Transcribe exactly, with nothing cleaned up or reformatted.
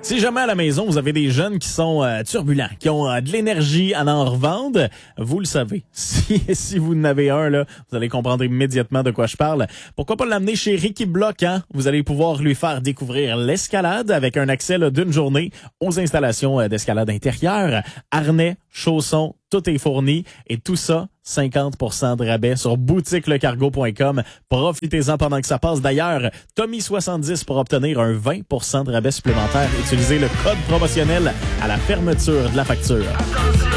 Si jamais à la maison, vous avez des jeunes qui sont euh, turbulents, qui ont euh, de l'énergie à en revendre, vous le savez. Si, si vous en avez un, là, vous allez comprendre immédiatement de quoi je parle. Pourquoi pas l'amener chez Ricky Block, hein? Vous allez pouvoir lui faire découvrir l'escalade avec un accès là, d'une journée aux installations euh, d'escalade intérieure, harnais, chaussons, tout est fourni et tout ça, cinquante pour cent de rabais sur boutique le cargo point com. Profitez-en pendant que ça passe. D'ailleurs, Tommy soixante-dix pour obtenir un vingt pour cent de rabais supplémentaire. Utilisez le code promotionnel à la fermeture de la facture.